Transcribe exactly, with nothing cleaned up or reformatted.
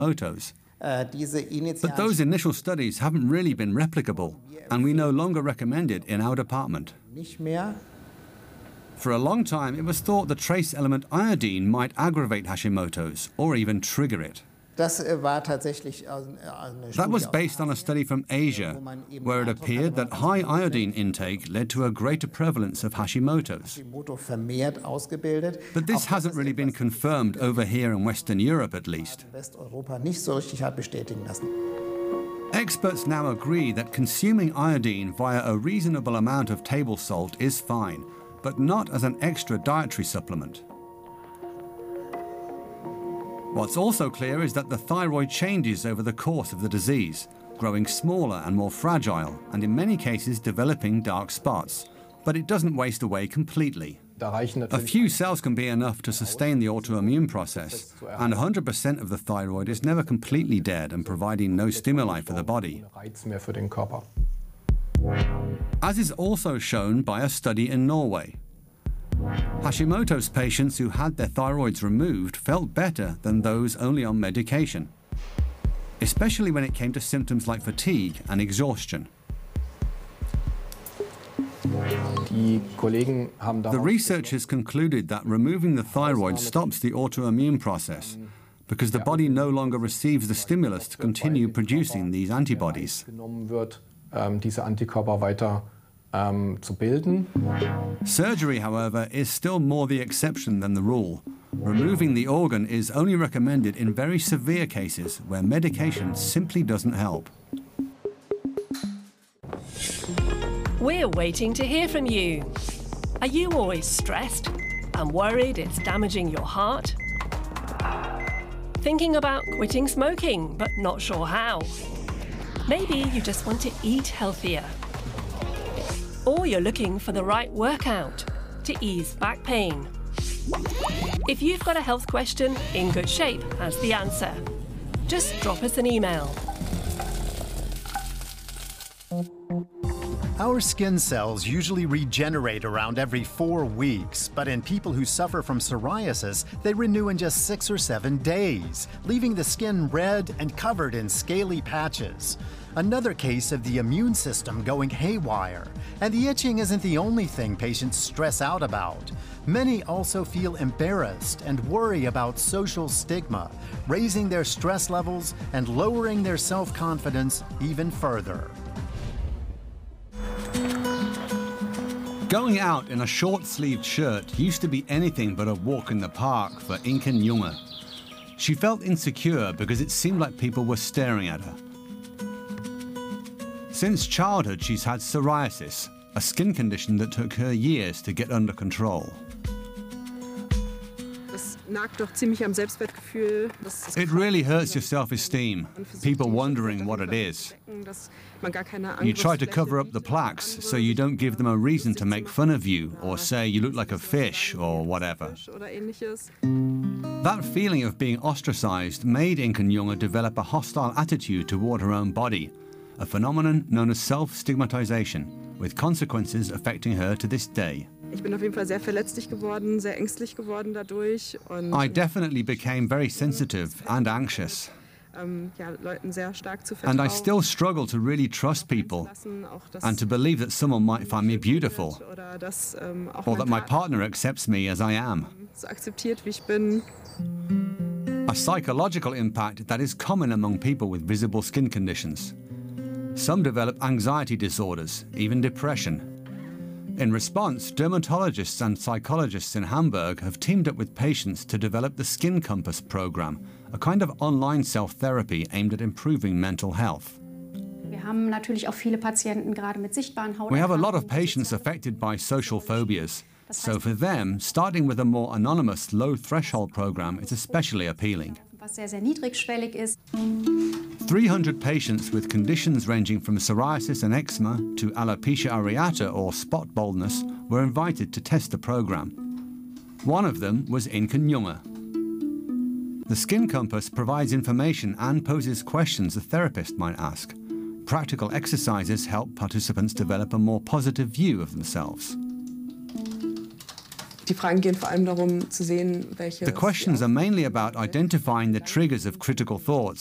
Hashimoto's. But those initial studies haven't really been replicable, and we no longer recommend it in our department. For a long time, it was thought the trace element iodine might aggravate Hashimoto's or even trigger it. That was based on a study from Asia, where it appeared that high iodine intake led to a greater prevalence of Hashimoto's. But this hasn't really been confirmed over here in Western Europe, at least. Experts now agree that consuming iodine via a reasonable amount of table salt is fine, but not as an extra dietary supplement. What's also clear is that the thyroid changes over the course of the disease, growing smaller and more fragile, and in many cases developing dark spots. But it doesn't waste away completely. A few cells can be enough to sustain the autoimmune process, and one hundred percent of the thyroid is never completely dead and providing no stimuli for the body. As is also shown by a study in Norway. Hashimoto's patients who had their thyroids removed felt better than those only on medication, especially when it came to symptoms like fatigue and exhaustion. The researchers concluded that removing the thyroid stops the autoimmune process because the body no longer receives the stimulus to continue producing these antibodies. Surgery, however, is still more the exception than the rule. Removing the organ is only recommended in very severe cases where medication simply doesn't help. We're waiting to hear from you. Are you always stressed and worried it's damaging your heart? Thinking about quitting smoking, but not sure how? Maybe you just want to eat healthier. Or you're looking for the right workout to ease back pain. If you've got a health question, In Good Shape has the answer. Just drop us an email. Our skin cells usually regenerate around every four weeks, but in people who suffer from psoriasis, they renew in just six or seven days, leaving the skin red and covered in scaly patches. Another case of the immune system going haywire. And the itching isn't the only thing patients stress out about. Many also feel embarrassed and worry about social stigma, raising their stress levels and lowering their self-confidence even further. Going out in a short-sleeved shirt used to be anything but a walk in the park for Inken Junge. She felt insecure because it seemed like people were staring at her. Since childhood, she's had psoriasis, a skin condition that took her years to get under control. It really hurts your self-esteem, people wondering what it is. You try to cover up the plaques so you don't give them a reason to make fun of you or say you look like a fish or whatever. That feeling of being ostracized made Inken Junge develop a hostile attitude toward her own body, a phenomenon known as self-stigmatization, with consequences affecting her to this day. I definitely became very sensitive and anxious. And I still struggle to really trust people and to believe that someone might find me beautiful or that my partner accepts me as I am. A psychological impact that is common among people with visible skin conditions. Some develop anxiety disorders, even depression. In response, dermatologists and psychologists in Hamburg have teamed up with patients to develop the Skin Compass program, a kind of online self-therapy aimed at improving mental health. We have a lot of patients affected by social phobias, so for them, starting with a more anonymous, low-threshold program is especially appealing. three hundred patients with conditions ranging from psoriasis and eczema to alopecia areata or spot baldness were invited to test the program. One of them was Inken Junge. The Skin Compass provides information and poses questions a therapist might ask. Practical exercises help participants develop a more positive view of themselves. Die Fragen gehen vor allem darum zu sehen, welche. The questions are mainly about identifying the triggers of critical thoughts